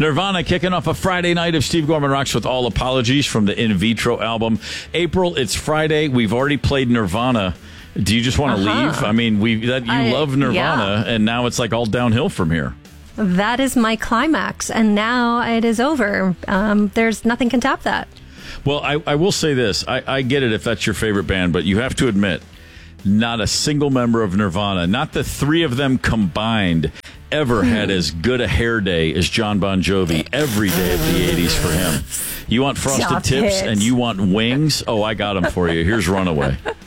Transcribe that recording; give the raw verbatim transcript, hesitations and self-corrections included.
Nirvana kicking off a Friday night of Steve Gorman Rocks with All Apologies from the In Vitro album. April, it's Friday. We've already played Nirvana. Do you just want to Uh-huh. leave? I mean, we that you I- love Nirvana, yeah. and now it's like all downhill from here. That is my climax, and now it is over. Um, there's nothing can top that. Well, I, I will say this. I, I get it if that's your favorite band, but you have to admit, not a single member of Nirvana, not the three of them combined, ever had as good a hair day as John Bon Jovi every day of the eighties for him. You want frosted Stop tips it. and you want wings? Oh, I got them for you. Here's Runaway.